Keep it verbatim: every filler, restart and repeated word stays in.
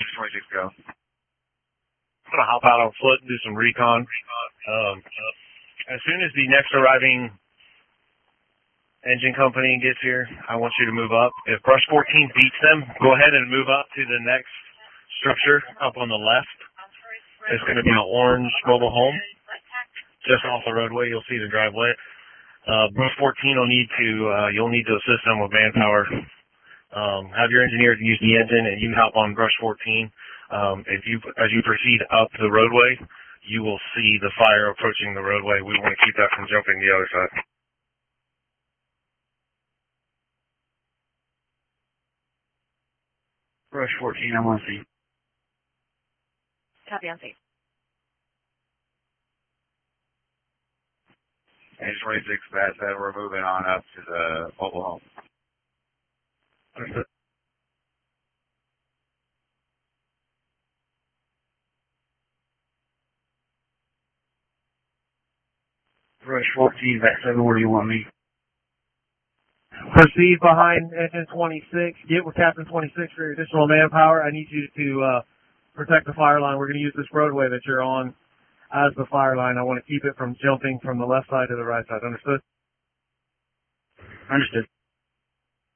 twenty-six, go. I'm going to hop out on foot and do some recon. Um, as soon as the next arriving engine company gets here, I want you to move up. If Brush fourteen beats them, go ahead and move up to the next structure up on the left. It's going to be an orange mobile home. Just off the roadway, you'll see the driveway. Uh, Brush fourteen will need to, uh, you'll need to assist them with manpower. Um, have your engineers use the engine and you hop on Brush fourteen. Um, if you, as you proceed up the roadway, you will see the fire approaching the roadway. We want to keep that from jumping the other side. Brush fourteen, I want to see. Copy on safe. Engine twenty-six, bad said we're moving on up to the mobile home. Understood. Brush fourteen, back seven, where do you want me? Proceed behind engine twenty-six. Get with Captain twenty-six for your additional manpower. I need you to uh, protect the fire line. We're going to use this roadway that you're on as the fire line. I want to keep it from jumping from the left side to the right side. Understood? Understood.